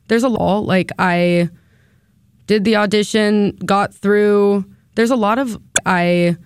there's a lot, like I did the audition, got through. There's a lot of, I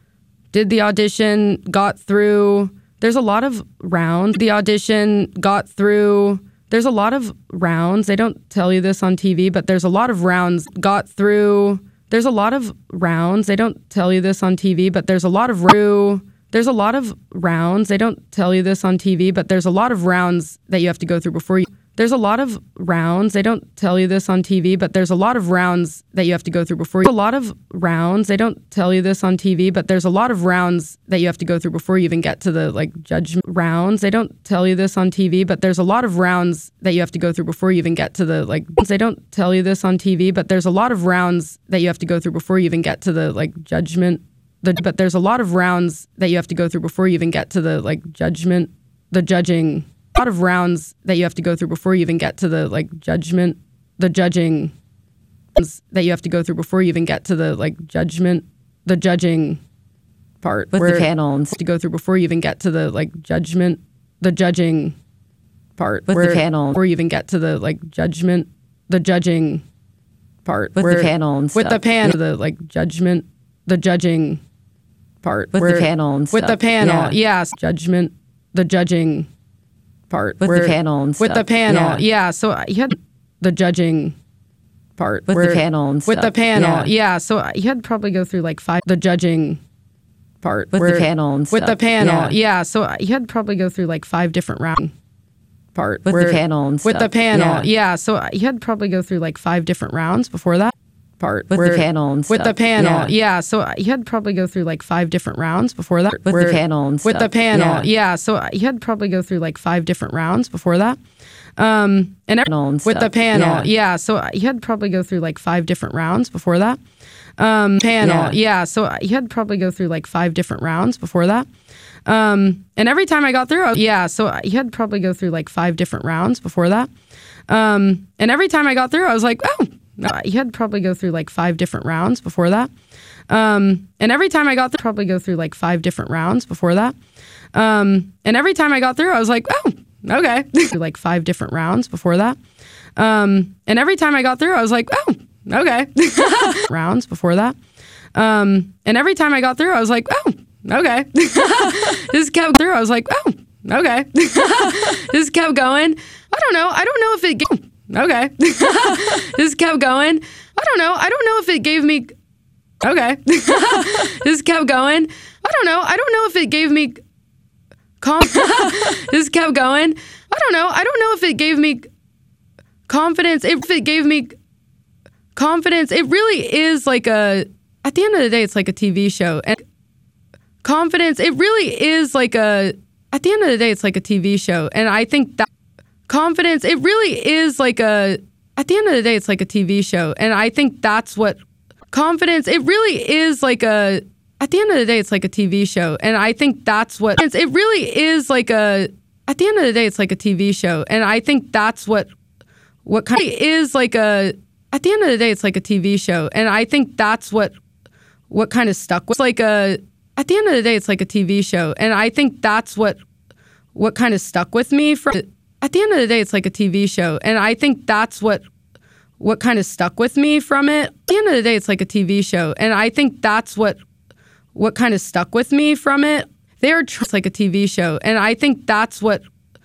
did the audition, got through. There's a lot of rounds. The audition, got through. There's a lot of rounds. They don't tell you this on TV, but there's a lot of rounds, got through. There's a lot of rounds. They don't tell you this on TV, but there's a lot of there's a lot of rounds. They don't tell you this on TV, but there's a lot of rounds that you have to go through before you. There's a lot of rounds. They don't tell you this on TV, but there's a lot of rounds that you have to go through before you. A lot of rounds. They don't tell you this on TV, but there's a lot of rounds that you have to go through before you even get to the like judgment rounds. They don't tell you this on TV, but there's a lot of rounds that you have to go through before you even get to the like. They don't tell you this on TV, but there's a lot of rounds that you have to go through before you even get to the like judgment. But there's a lot of rounds that you have to go through before you even get to the like judgment, the judging. A lot of rounds that you have to go through before you even get to the like judgment, the judging that you have to go through before you even get to the like judgment, the judging part with the panel to go through before you even get to the like judgment, the judging part with the panel before you even get to the like judgment, the judging part with the panel with the panel, the like judgment, the judging part with the panel with the panel, yes, judgment, the judging part with the panel with the panel, yeah. So you had the judging part with the panel with the panel, yeah. So you had to probably go through like 5 the judging part with the panel with the panel, yeah. So you had to probably go through like 5 different rounds part with the panel with the panel, yeah. So you had to probably go through like 5 different rounds before that part with the panel with the panel, yeah. So you had to probably go through like 5 different rounds before that with the panel with the panel, yeah. So you had to probably go through like 5 different rounds before that. And with the panel, yeah. So you had to probably go through like 5 different rounds before that. Panel, yeah. So you had to probably go through like 5 different rounds before that. And every time I got through, so you had to probably go through like 5 different rounds before that. And every time I got through, I was like, oh, you had to probably go through like 5 different rounds before that. And every time I got through, probably go through like 5 different rounds before that. And every time I got through, I was like, oh, okay. Like 5 different rounds before that. And every time I got through, I was like, oh, okay. Rounds before that. And every time I got through, I was like, oh, okay. Just kept through. I was like, oh, okay. Just kept going. I don't know if it okay. Just kept going. I don't know if it gave me okay. Just kept going. I don't know if it gave me just kept going. I don't know if it gave me confidence. If it gave me confidence, it really is like at the end of the day, it's like a TV show. And confidence, it really is like at the end of the day, it's like a TV show. And I think that confidence, it really is like at the end of the day, it's like a TV show. And I think that's what confidence, it really is like at the end of the day, it's like a TV show. And I think that's what it really is like at the end of the day, it's like a TV show. And I think that's what kind of is like at the end of the day, it's like a TV show. And I think that's what kind of stuck with like at the end of the day, it's like a TV show. And I think that's what kind of stuck with me from at the end of the day, it's like a TV show. And I think that's what kind of stuck with me from it. At the end of the day, it's like a TV show. And I think that's what kind of stuck with me from it. It's like a TV show. And I think that's what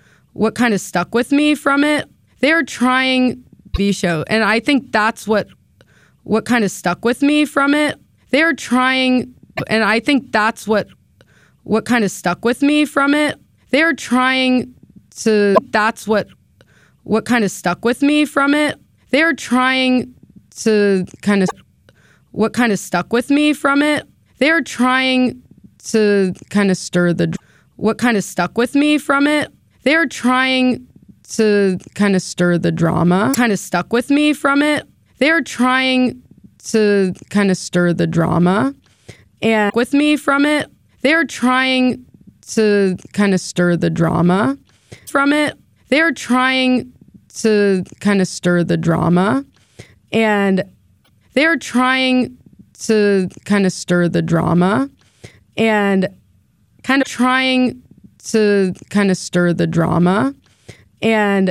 kind of stuck with me from it. They're trying TV show. And I think that's what kind of stuck with me from it. They're trying, and I think that's what kind of stuck with me from it. They're trying to, that's what kind of stuck with me from it. They're trying to kind of, what kind of stuck with me from it. They're trying to kind of stir the, what kind of stuck with me from it. They're trying to kind of stir the drama, kind of stuck with me from it. They're trying to kind of stir the drama and with me from it. They're trying to kind of stir the drama from it. They're trying to kind of stir the drama and they're trying to kind of stir the drama and kind of trying to kind of stir the drama and